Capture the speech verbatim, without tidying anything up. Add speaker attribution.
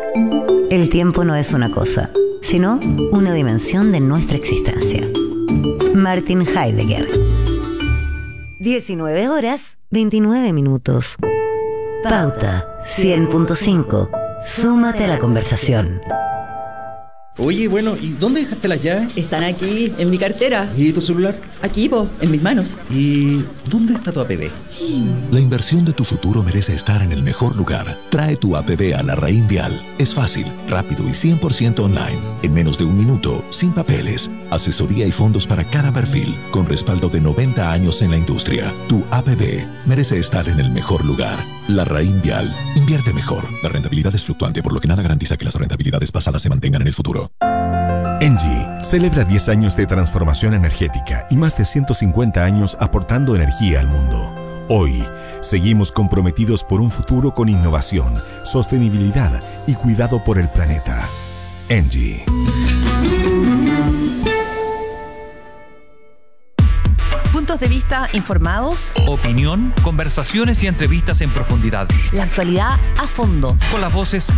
Speaker 1: El tiempo no es una cosa, sino una dimensión de nuestra existencia. Martin Heidegger. diecinueve horas, veintinueve minutos. Pauta cien punto cinco. Súmate a la conversación.
Speaker 2: Oye, bueno, ¿y dónde dejaste las llaves?
Speaker 3: Están aquí, en mi cartera.
Speaker 2: ¿Y tu celular?
Speaker 3: Aquí, po, en mis manos.
Speaker 2: ¿Y dónde está tu A P B?
Speaker 4: La inversión de tu futuro merece estar en el mejor lugar. Trae tu A P B a Larraín Vial. Es fácil, rápido y cien por ciento online. En menos de un minuto, sin papeles. Asesoría y fondos para cada perfil, con respaldo de noventa años en la industria. Tu A P B merece estar en el mejor lugar. Larraín Vial. Invierte mejor. La rentabilidad es fluctuante, por lo que nada garantiza que las rentabilidades pasadas se mantengan en el futuro.
Speaker 5: Engie celebra diez años de transformación energética y más de ciento cincuenta años aportando energía al mundo. Hoy, seguimos comprometidos por un futuro con innovación, sostenibilidad y cuidado por el planeta. Engie.
Speaker 6: Puntos de vista informados,
Speaker 7: opinión, conversaciones y entrevistas en profundidad.
Speaker 6: la actualidad a fondo.
Speaker 7: Con las voces